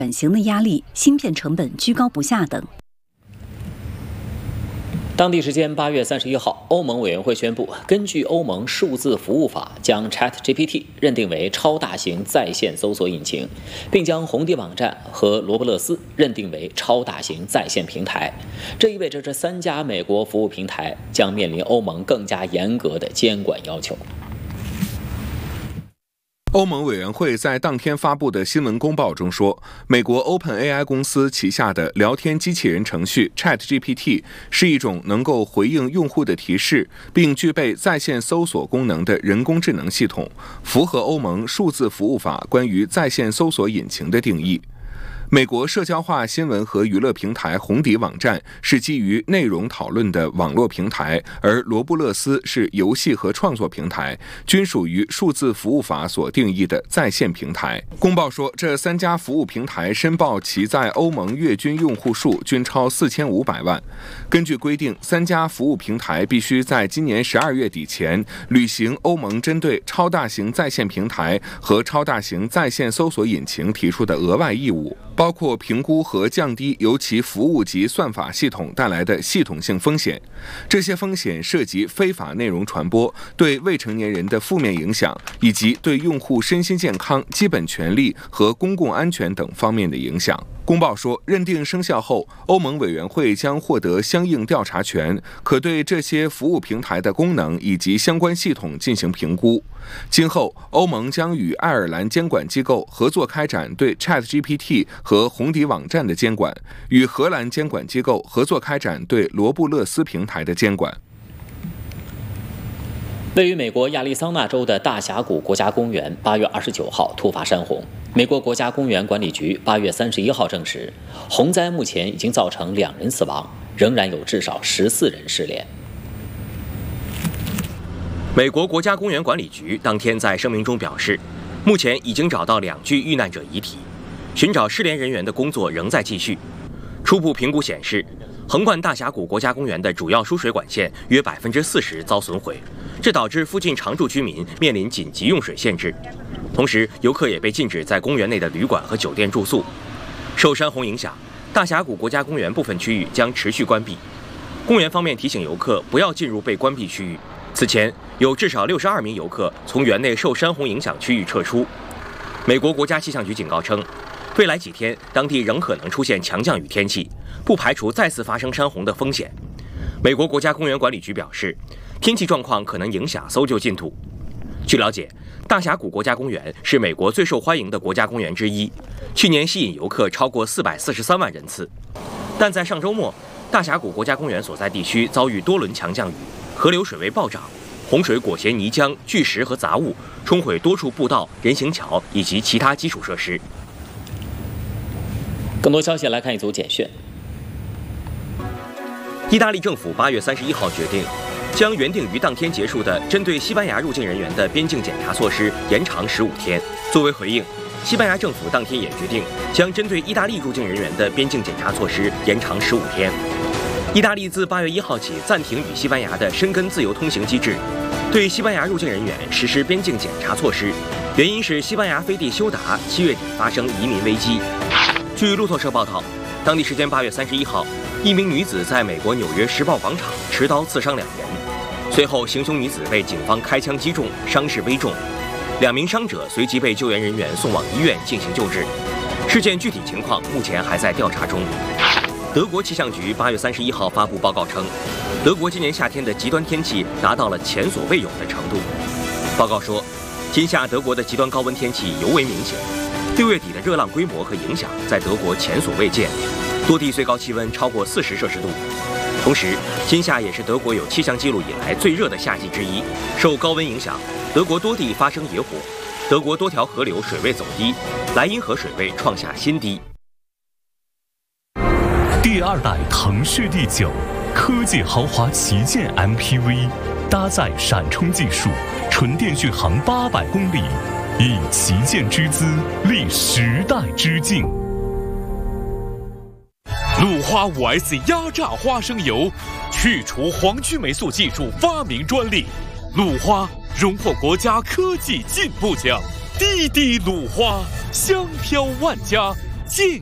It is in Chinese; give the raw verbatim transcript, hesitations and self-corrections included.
转型的压力、芯片成本居高不下等。 当地时间八月三十一号，欧盟委员会宣布，根据欧盟数字服务法，将 ChatGPT 认定为超大型在线搜索引擎，并将红底网站和罗布勒斯认定为超大型在线平台。这意味着这三家美国服务平台将面临欧盟更加严格的监管要求。 欧盟委员会在当天发布的新闻公报中说，美国 OpenAI 公司旗下的聊天机器人程序 ChatGPT 是一种能够回应用户的提示，并具备在线搜索功能的人工智能系统，符合欧盟数字服务法关于在线搜索引擎的定义。美国社交化新闻和娱乐平台红底网站是基于内容讨论的网络平台，而罗布勒斯是游戏和创作平台，均属于数字服务法所定义的在线平台。公报说，这三家服务平台申报其在欧盟月均用户数均超四千五百万。根据规定，三家服务平台必须在今年十二月底前履行欧盟针对超大型在线平台和超大型在线搜索引擎提出的额外义务，包括评估和降低由其服务及算法系统带来的系统性风险。这些风险涉及非法内容传播、对未成年人的负面影响，以及对用户身心健康、基本权利和公共安全等方面的影响。公报说，认定生效后，欧盟委员会将获得相应调查权，可对这些服务平台的功能以及相关系统进行评估。今后，欧盟将与爱尔兰监管机构合作开展对 ChatGPT 和红底网站的监管，与荷兰监管机构合作开展对罗布勒斯平台的监管。 位于美国亚利桑那州的大峡谷国家公园八月二十九号突发山洪。美国国家公园管理局八月三十一号证实，洪灾目前已经造成两人死亡，仍然有至少十四人失联。 美国国家公园管理局当天在声明中表示，目前已经找到两具遇难者遗体，寻找失联人员的工作仍在继续。初步评估显示，横贯大峡谷国家公园的主要输水管线约百分之四十遭损毁，这导致附近常住居民面临紧急用水限制。同时，游客也被禁止在公园内的旅馆和酒店住宿。受山洪影响，大峡谷国家公园部分区域将持续关闭。公园方面提醒游客不要进入被关闭区域。此前，有至少六十二名游客从园内受山洪影响区域撤出。美国国家气象局警告称，未来几天当地仍可能出现强降雨天气，不排除再次发生山洪的风险。美国国家公园管理局表示，天气状况可能影响搜救进度。据了解，大峡谷国家公园是美国最受欢迎的国家公园之一，去年吸引游客超过四百四十三万人次。但在上周末，大峡谷国家公园所在地区遭遇多轮强降雨，河流水位暴涨，洪水裹挟泥浆、巨石和杂物，冲毁多处步道、人行桥以及其他基础设施。 更多消息来看一组简讯。 意大利政府八月三十一号决定，将原定于当天结束的针对西班牙入境人员的边境检查措施延长十五天。作为回应，西班牙政府当天也决定将针对意大利入境人员的边境检查措施延长十五天。意大利自八月一号起暂停与西班牙的申根自由通行机制，对西班牙入境人员实施边境检查措施，原因是西班牙飞地休达七月底发生移民危机。据路透社报道，当地时间八月三十一号，一名女子在美国纽约时报广场持刀刺伤两人，随后行凶女子被警方开枪击中，伤势危重，两名伤者随即被救援人员送往医院进行救治。事件具体情况目前还在调查中。德国气象局八月三十一号发布报告称，德国今年夏天的极端天气达到了前所未有的程度。报告说，今夏德国的极端高温天气尤为明显，六月底的热浪规模和影响在德国前所未见，多地最高气温超过四十摄氏度。同时，今夏也是德国有气象记录以来最热的夏季之一。受高温影响，德国多地发生野火，德国多条河流水位走低，莱茵河水位创下新低。 第二代腾势 D 九科技豪华旗舰 M P V， 搭载闪充技术，纯电续航八百公里，以旗舰之姿立时代之境。 鲁花 五 S 压榨花生油，去除黄曲霉素技术发明专利。鲁花荣获国家科技进步奖，滴滴鲁花香飘万家， 境。